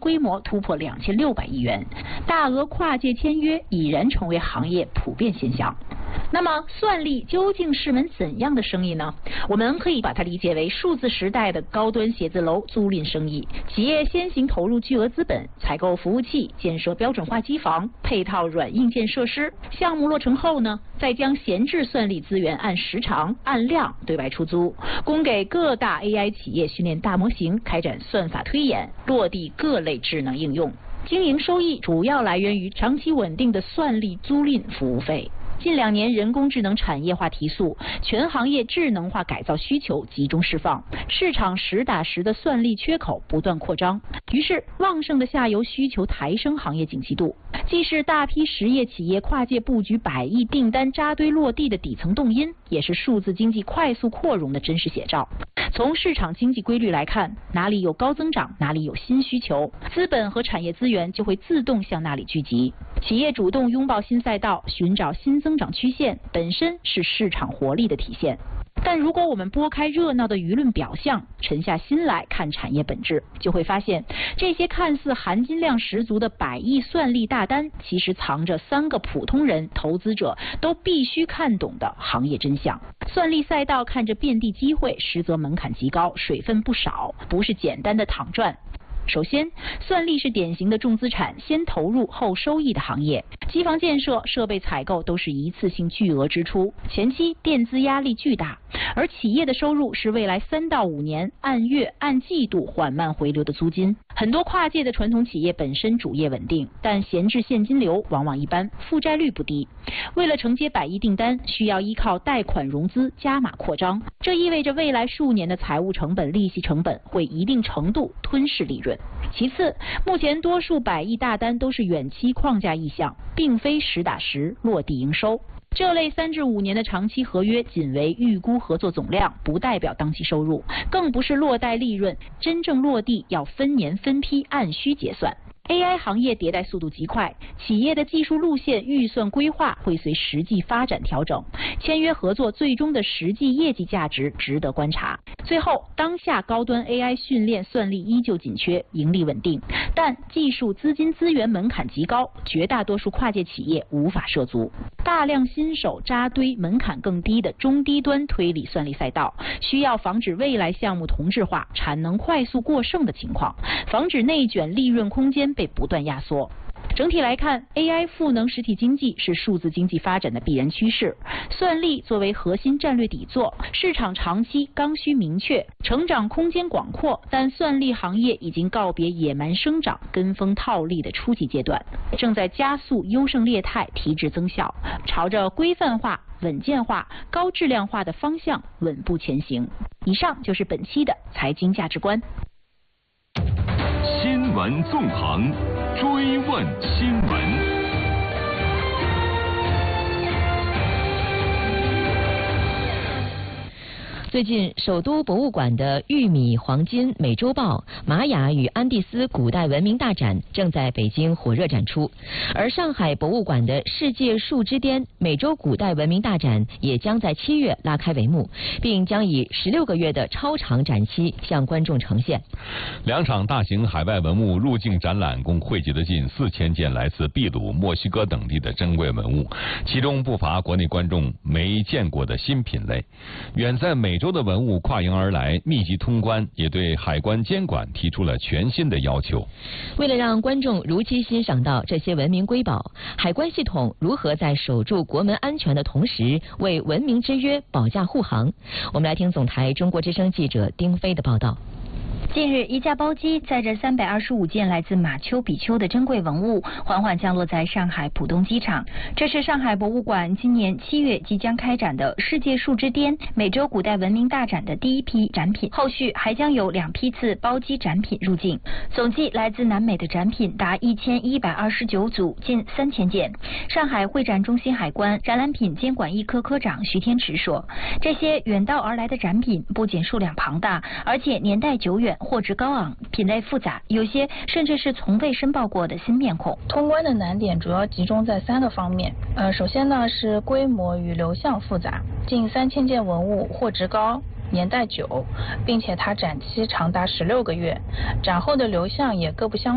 规模突破2600亿元，大额跨界签约已然成为行业普遍现象。那么算力究竟是门怎样的生意呢？我们可以把它理解为数字时代的高端写字楼租赁生意。企业先行投入巨额资本，采购服务器，建设标准化机房，配套软硬件设施。项目落成后呢，再将闲置算力资源按时长、按量对外出租，供给各大 AI 企业训练大模型，开展算法推演，落地各类智能应用。经营收益主要来源于长期稳定的算力租赁服务费。近2年人工智能产业化提速，全行业智能化改造需求集中释放，市场实打实的算力缺口不断扩张，于是旺盛的下游需求抬升行业景气度，既是大批实业企业跨界布局100亿订单扎堆落地的底层动因，也是数字经济快速扩容的真实写照。从市场经济规律来看，哪里有高增长，哪里有新需求，资本和产业资源就会自动向那里聚集。企业主动拥抱新赛道，寻找新增长曲线，本身是市场活力的体现。但如果我们拨开热闹的舆论表象，沉下心来看产业本质，就会发现这些看似含金量十足的100亿算力大单，其实藏着3个普通人、投资者都必须看懂的行业真相。算力赛道看着遍地机会，实则门槛极高，水分不少，不是简单的躺赚。首先，算力是典型的重资产先投入后收益的行业，机房建设、设备采购都是一次性巨额支出，前期垫资压力巨大，而企业的收入是未来3到5年按月、按季度缓慢回流的租金。很多跨界的传统企业本身主业稳定，但闲置现金流往往一般，负债率不低。为了承接100亿订单，需要依靠贷款融资加码扩张，这意味着未来数年的财务成本、利息成本会一定程度吞噬利润。其次，目前多数100亿大单都是远期框架意向，并非实打实落地营收。这类3至5年的长期合约仅为预估合作总量，不代表当期收入，更不是落袋利润，真正落地要分年分批按需结算。AI 行业迭代速度极快，企业的技术路线、预算规划会随实际发展调整，签约合作最终的实际业绩价值值得观察。最后，当下高端 AI 训练算力依旧紧缺，盈利稳定，但技术资金资源门槛极高，绝大多数跨界企业无法涉足。大量新手扎堆门槛更低的中低端推理算力赛道，需要防止未来项目同质化、产能快速过剩的情况，防止内卷利润空间被不断压缩。整体来看 ，AI 赋能实体经济是数字经济发展的必然趋势。算力作为核心战略底座，市场长期刚需明确，成长空间广阔，但算力行业已经告别野蛮生长、跟风套利的初级阶段，正在加速优胜劣汰、提质增效，朝着规范化、稳健化、高质量化的方向稳步前行。以上就是本期的财经价值观。 新闻纵横，追问新闻。 最近，首都博物馆的玉米、黄金、美洲豹、玛雅与安第斯古代文明大展正在北京火热展出，而上海博物馆的世界树之巅美洲古代文明大展也将在7月拉开帷幕，并将以16个月的超长展期向观众呈现。 2场大型海外文物入境展览共汇集了近4000件来自秘鲁、墨西哥等地的珍贵文物，其中不乏国内观众没见过的新品类。远在美洲的文物跨营而来，密集通关，也对海关监管提出了全新的要求。 为了让观众如期欣赏到这些文明瑰宝，海关系统如何在守住国门安全的同时，为文明之约保驾护航？我们来听总台中国之声记者丁飞的报道。 近日，一架包机载着325件来自马丘比丘的珍贵文物，缓缓降落在上海浦东机场。这是上海博物馆今年7月即将开展的世界树之巅美洲古代文明大展的第一批展品，后续还将有2批次包机展品入境。总计来自南美的展品达1129组，近3000件。上海会展中心海关展览品监管一科科长徐天池说，这些远道而来的展品不仅数量庞大，而且年代久远，货值高昂，品类复杂，有些甚至是从未申报过的新面孔。 通关的难点主要集中在3个方面。首先呢是规模与流向复杂，近3000件文物，货值高，年代久，并且它展期长达16个月，展后的流向也各不相